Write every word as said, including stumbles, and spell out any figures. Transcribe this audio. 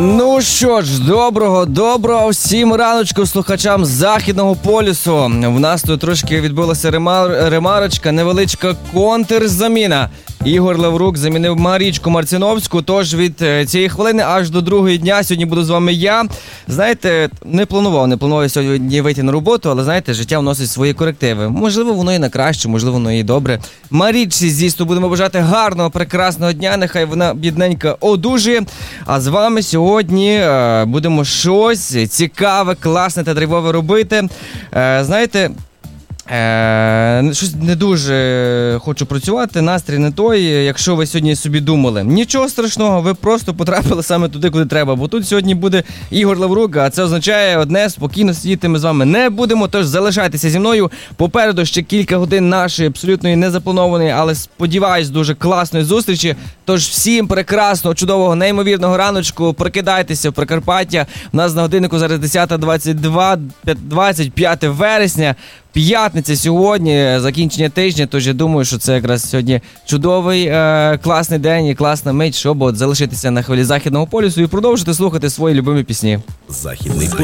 Ну що ж, доброго, доброго всім раночку слухачам Західного полюсу. В нас тут трошки відбулася ремар... ремарочка, невеличка контрзаміна. Ігор Лаврук замінив Марічку Марціновську, тож від цієї хвилини аж до другої дня сьогодні буду з вами я. Знаєте, не планував, не планував сьогодні вийти на роботу, але знаєте, життя вносить свої корективи. Можливо, воно і на краще, можливо, воно і добре. Марічці, звісно, будемо бажати гарного, прекрасного дня, нехай вона бідненька одужує. А з вами сьогодні е, будемо щось цікаве, класне та драйвове робити. Е, знаєте... Е, щось не дуже хочу працювати, настрій не той, якщо ви сьогодні собі думали. Нічого страшного, ви просто потрапили саме туди, куди треба, бо тут сьогодні буде Ігор Лаврук, а це означає одне, спокійно сидіти ми з вами не будемо, тож залишайтеся зі мною. Попереду ще кілька годин нашої абсолютно незапланованої, але сподіваюсь, дуже класної зустрічі. Тож всім прекрасного, чудового, неймовірного раночку, прокидайтеся в Прикарпаття. У нас на годиннику зараз десята двадцять два, двадцять п'яте вересня. П'ятниця сьогодні, закінчення тижня, тож я думаю, що це якраз сьогодні чудовий, е, класний день і класна мить, щоб от залишитися на хвилі Західного полюсу і продовжити слухати свої любимі пісні. Західний